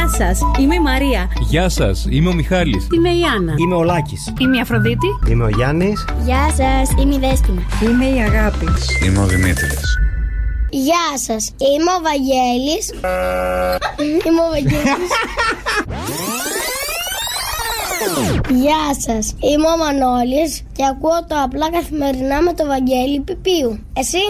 Γεια σας, είμαι η Μαρία. Γεια σας, είμαι ο Μιχάλης. Είμαι η Άννα. Είμαι ο Λάκης. Είμαι η Αφροδίτη. Είμαι ο Γιάννης. Γεια σας, είμαι η Δέσποινα. Είμαι η Αγάπη. Είμαι ο Δημήτρης. Γεια σας, είμαι ο Βαγγέλης. Είμαι ο Βαγγέλης. Γεια σας, είμαι ο Μανώλης και ακούω το Απλά Καθημερινά με το Βαγγέλη Πιπίου. Εσύ?